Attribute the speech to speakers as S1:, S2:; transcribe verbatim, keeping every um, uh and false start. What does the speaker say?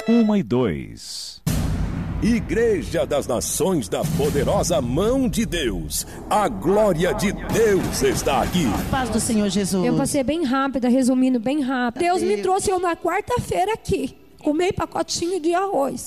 S1: uma e dois.
S2: Igreja das Nações da Poderosa Mão de Deus. A glória de Deus está aqui.
S3: Paz do Senhor Jesus.
S4: Eu vou ser bem rápida, resumindo bem rápido. Deus me trouxe eu na quarta-feira aqui, com meio pacotinho de arroz.